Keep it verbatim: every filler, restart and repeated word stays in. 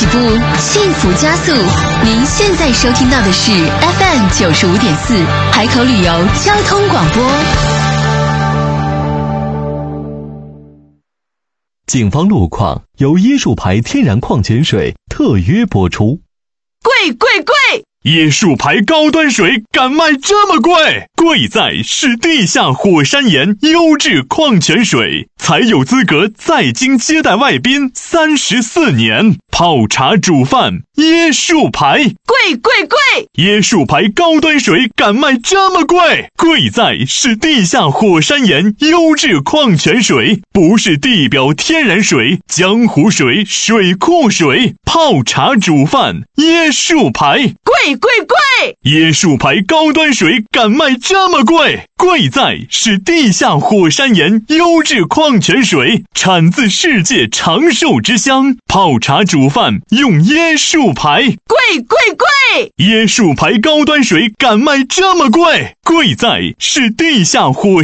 起步，幸福加速。您现在收听到的是 F M 九十五点四海口旅游交通广播。 警方路况由椰树牌天然矿泉水特约播出。 贵贵贵！ 椰树牌高端水敢卖这么贵？贵在是地下火山岩优质矿泉水，才有资格在京接待外宾三十四年。泡茶煮饭，椰树牌， 贵贵贵！ 椰树牌高端水敢卖这么贵？贵在是地下火山岩优质矿泉水，不是地表天然水、江湖水、水库水。泡茶煮饭，椰树牌， 贵贵贵！ 椰树牌高端水敢卖这么贵？贵在是地下火山岩优质矿泉水，产自世界长寿之乡。泡茶煮饭用椰树牌， 贵贵贵！ 椰树牌高端水敢卖这么贵？贵在是地下火